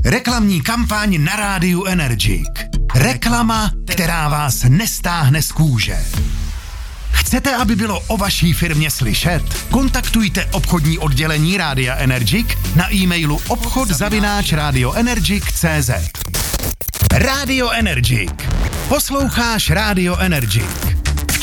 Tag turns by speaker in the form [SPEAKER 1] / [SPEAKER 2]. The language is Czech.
[SPEAKER 1] Reklamní kampaň na rádiu Energik. Reklama, která vás nestáhne z kůže. Chcete, aby bylo o vaší firmě slyšet? Kontaktujte obchodní oddělení Rádia Energik na e-mailu obchod@radioenergic.cz. Radio Energik. Posloucháš Radio Energik.